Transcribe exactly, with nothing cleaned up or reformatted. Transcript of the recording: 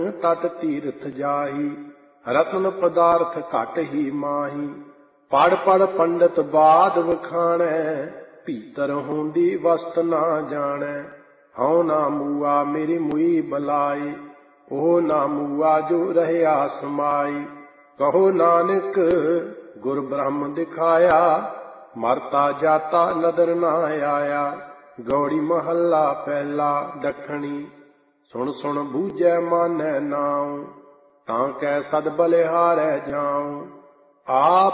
ਤਟ ਤੀਰਥ ਜਾਹੀ, ਰਤਨ ਪਦਾਰਥ ਘਟ ਹੀ ਮਾਹੀ। ਪੜ ਪੜ ਪੰਡਤ ਬਾਦ ਵਖਾਣੈ, ਭੀਤਰ ਹੁੰਦੀ ਵਸਤ ਨਾ ਜਾਣੈ। ਹਉ ਨਾ ਮੂਆ ਮੇਰੀ ਮੁਈ ਬਲਾਈ, ਉਹ ਨਾ ਮੂਆ ਜੋ ਰਹਿਆ ਸਮਾਈ। ਕਹੋ ਨਾਨਕ ਗੁਰ ਬ੍ਰਹਮ ਦਿਖਾਇਆ, ਮਰਤਾ ਜਾਤਾ ਨਦਰ ਨਾ ਆਇਆ। ਗੌੜੀ ਮਹੱਲਾ ਪਹਿਲਾ ਦੱਖਣੀ, ਸੁਣ ਸੁਣ ਬੂਝੈ ਮਾਨੈ ਨਾਉ, ਤਾਂ ਕੈ ਸਦ ਬਲਿਹਾਰੈ ਜਾਉ। ਆਪ